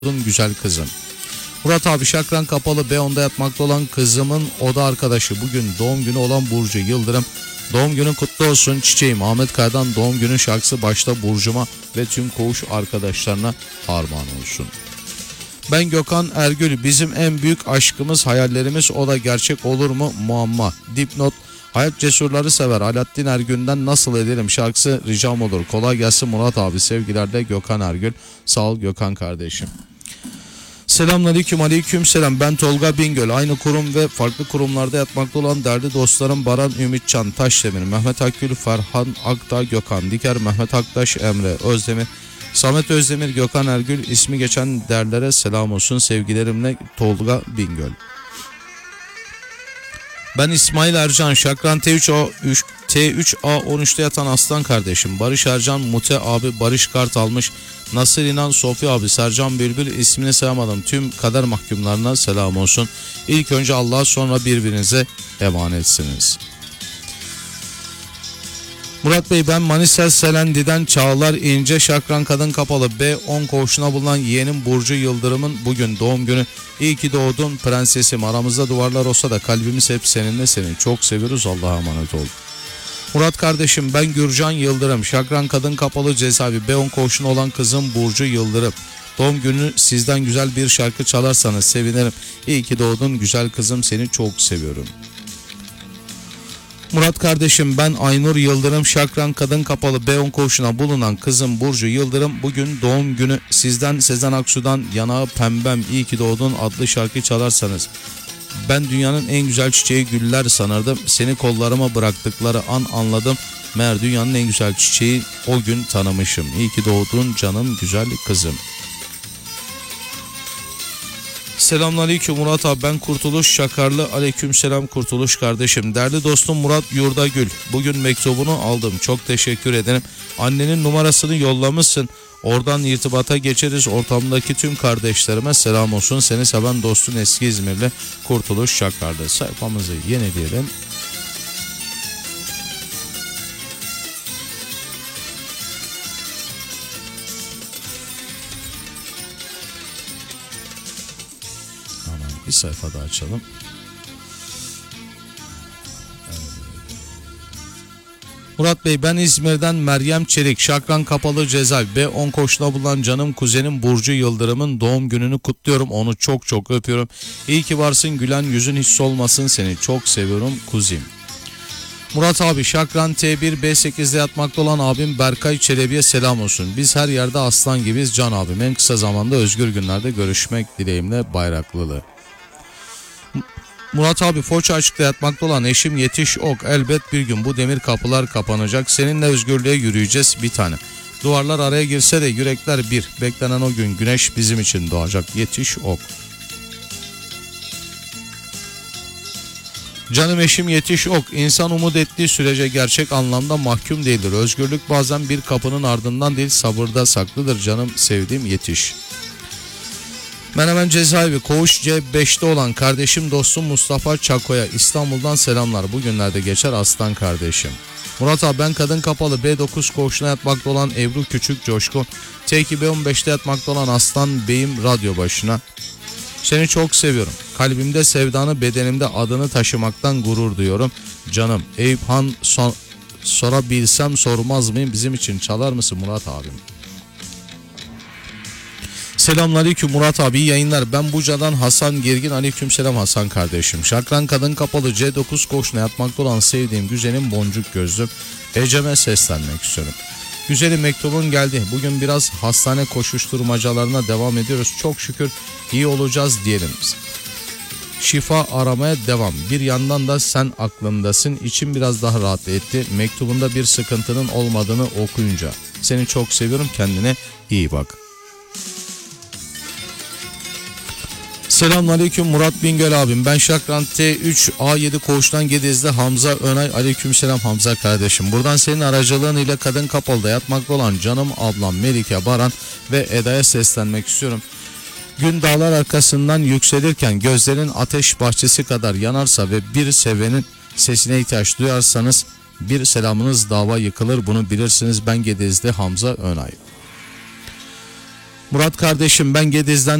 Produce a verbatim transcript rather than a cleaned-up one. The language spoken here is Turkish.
güzel kızım. Murat abi Şakran Kapalı B onda yatmakta olan kızımın oda arkadaşı bugün doğum günü olan Burcu Yıldırım. Doğum günün kutlu olsun çiçeğim. Ahmet Kaya'dan doğum günü şarkısı başta Burcu'ma ve tüm koğuş arkadaşlarına armağan olsun. Ben Gökhan Ergül. Bizim en büyük aşkımız, hayallerimiz, o da gerçek olur mu? Muamma. Dipnot: hayat cesurları sever. Alaaddin Ergün'den Nasıl Edelim şarkısı ricam olur. Kolay gelsin Murat abi. Sevgilerle Gökhan Ergül. Sağ ol Gökhan kardeşim. Selamünaleyküm, aleyküm selam. Ben Tolga Bingöl. Aynı kurum ve farklı kurumlarda yatmakta olan değerli dostlarım Baran Ümitcan Taşdemir, Mehmet Akgül, Ferhan Akdağ, Gökhan Diker, Mehmet Aktaş, Emre Özdemir, Samet Özdemir, Gökhan Ergül, ismi geçen değerlere selam olsun. Sevgilerimle Tolga Bingöl. Ben İsmail Ercan, Şakran T üç A T üç A on üçte yatan aslan kardeşim. Barış Ercan, Mute abi, Barış Kart almış. Nasır İnan, Sofya abi, Sercan Bülbül, ismini sayamadım. Tüm kader mahkumlarına selam olsun. İlk önce Allah'a, sonra birbirinize emanetsiniz. Murat Bey, ben Manisa Selendi'den Çağlar İnce, Şakran Kadın Kapalı B on koğuşuna bulunan yeğenim Burcu Yıldırım'ın bugün doğum günü. İyi ki doğdun prensesim. Aramızda duvarlar olsa da kalbimiz hep seninle, seni çok seviyoruz. Allah'a emanet ol. Murat kardeşim, ben Gürcan Yıldırım, Şakran Kadın Kapalı Cezaevi B on koğuşuna olan kızım Burcu Yıldırım. Doğum günü sizden güzel bir şarkı çalarsanız sevinirim. İyi ki doğdun güzel kızım, seni çok seviyorum. Murat kardeşim, ben Aynur Yıldırım, Şakran Kadın Kapalı B on koğuşuna bulunan kızım Burcu Yıldırım bugün doğum günü. Sizden Sezen Aksu'dan Yanağı Pembem İyi ki doğdun adlı şarkı çalarsanız. Ben dünyanın en güzel çiçeği güller sanırdım. Seni kollarıma bıraktıkları an anladım. Meğer dünyanın en güzel çiçeği o gün tanımışım. İyi ki doğdun canım güzel kızım. Selamünaleyküm Murat abi, ben Kurtuluş Şakarlı. Aleykümselam Kurtuluş kardeşim. Değerli dostum Murat Yurdagül, bugün mektubunu aldım. Çok teşekkür ederim. Annenin numarasını yollamışsın. Oradan irtibata geçeriz. Ortamdaki tüm kardeşlerime selam olsun. Seni seven dostun eski İzmirli Kurtuluş Şakarlı. Sayfamızı yenileyelim. Bir sayfa daha açalım. Murat Bey, ben İzmir'den Meryem Çelik, Şakran Kapalı Cezaevi B on koğuşuna bulunan canım kuzenim Burcu Yıldırım'ın doğum gününü kutluyorum. Onu çok çok öpüyorum. İyi ki varsın, gülen yüzün hiç solmasın, seni çok seviyorum kuzim. Murat abi, Şakran T bir B sekizde yatmakta olan abim Berkay Çelebi'ye selam olsun. Biz her yerde aslan gibiyiz can abim. En kısa zamanda özgür günlerde görüşmek dileğimle Bayraklılı. Murat abi, Foça açıkta yatmakta olan eşim Yetiş Ok. Elbet bir gün bu demir kapılar kapanacak. Seninle özgürlüğe yürüyeceğiz bir tane. Duvarlar araya girse de yürekler bir. Beklenen o gün güneş bizim için doğacak. Yetiş Ok. Canım eşim Yetiş Ok. İnsan umut ettiği sürece gerçek anlamda mahkum değildir. Özgürlük bazen bir kapının ardından değil, sabırda saklıdır. Canım sevdiğim Yetiş. Menemen Cezaevi Koğuş C beşte olan kardeşim dostum Mustafa Çako'ya İstanbul'dan selamlar. Bugünlerde geçer aslan kardeşim. Murat abi, ben Kadın Kapalı B dokuz koğuşuna yatmakta olan Ebru Küçük Coşkun, T iki B on beşte yatmakta olan Aslan Bey'im radyo başına. Seni çok seviyorum. Kalbimde sevdanı, bedenimde adını taşımaktan gurur duyuyorum. Canım Eyüp Han, so sorabilsem sormaz mıyım, bizim için çalar mısın Murat abim? Selamünaleyküm Murat abi, iyi yayınlar. Ben Buca'dan Hasan Gergin. Aleykümselam Hasan kardeşim. Şakran Kadın Kapalı C dokuz koğuşuna yatmakta olan sevdiğim güzelim Boncuk Gözlüm Ecem'e seslenmek istiyorum. Güzelim, mektubun geldi. Bugün biraz hastane koşuşturmacalarına devam ediyoruz. Çok şükür iyi olacağız diyelim. Şifa aramaya devam. Bir yandan da sen aklımdasın. İçim biraz daha rahat etti. Mektubunda bir sıkıntının olmadığını okuyunca. Seni çok seviyorum. Kendine iyi bak. Selamünaleyküm Murat Bingöl abim. Ben Şakran T üç A yedi koğuştan Gediz'de Hamza Önay. Aleykümselam Hamza kardeşim. Buradan senin aracılığın ile Kadın Kapalı'da yatmakta olan canım ablam Melike Baran ve Eda'ya seslenmek istiyorum. Gün dağlar arkasından yükselirken gözlerin ateş bahçesi kadar yanarsa ve bir sevenin sesine ihtiyaç duyarsanız bir selamınız dava yıkılır, bunu bilirsiniz. Ben Gediz'de Hamza Önay. Murat kardeşim ben Gediz'den